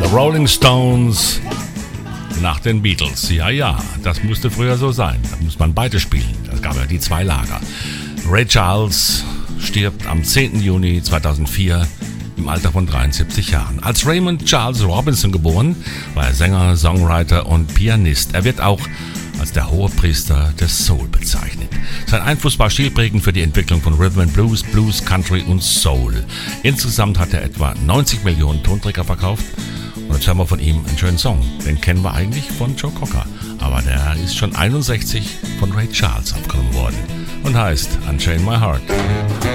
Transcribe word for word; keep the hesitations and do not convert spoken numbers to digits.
The Rolling Stones nach den Beatles. Ja, ja, das musste früher so sein. Da muss man beide spielen. Es gab ja die zwei Lager. Ray Charles stirbt am zehnten Juni zweitausendvier im Alter von dreiundsiebzig Jahren. Als Raymond Charles Robinson geboren, war er Sänger, Songwriter und Pianist. Er wird auch als der Hohepriester des Soul bezeichnet. Sein Einfluss war stilprägend für die Entwicklung von Rhythm and Blues, Blues, Country und Soul. Insgesamt hat er etwa neunzig Millionen Tonträger verkauft. Und jetzt hören wir von ihm einen schönen Song. Den kennen wir eigentlich von Joe Cocker. Aber der ist schon einundsechzig von Ray Charles aufgenommen worden und heißt Unchain My Heart.